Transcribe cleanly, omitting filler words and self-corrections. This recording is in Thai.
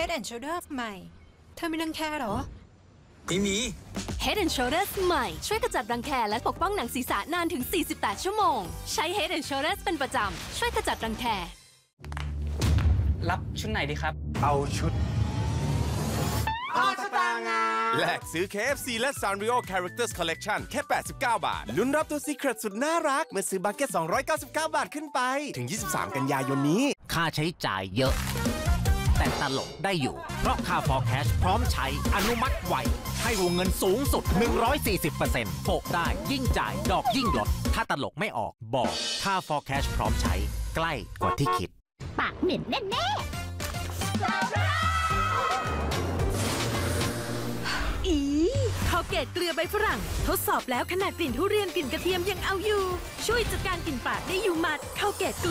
Head and Shoulders ใหม่เธอไม่รังแคหรอไม่มี Head and Shoulders ใหม่ช่วยกระจัดรังแคและปกป้องหนังศีรษะนานถึง48ชั่วโมงใช้ Head and Shoulders เป็นประจำช่วยกระจัดรังแครับชุดไหนดีครับเอาชุดสตางค์แลกซื้อ KFC และ Sanrio Characters Collection แค่89 บาทลุ้นรับตัว Secret สุดน่ารักเมื่อซื้อบัคเก็ต299 บาทขึ้นไปถึง23กันยายนนี้ค่าใช้จ่ายเยอะแต่ตลกได้อยู่เพราะค่า for cash พร้อมใช้อนุมัติไวให้วงเงินสูงสุด 140% โปะได้ยิ่งจ่ายดอกยิ่งลดถ้าตลกไม่ออกบอกค่า for cash พร้อมใช้ใกล้กว่าที่คิดปากเหม็นแน่ข้าวเกตเกลือใบฝรั่งทดสอบแล้วขนาดกลิ่นทุเรียนกลิ่นกระเทียมยังเอาอยู่ช่วยจัดการกลิ่นปากได้อยู่หมัดข้าวเกต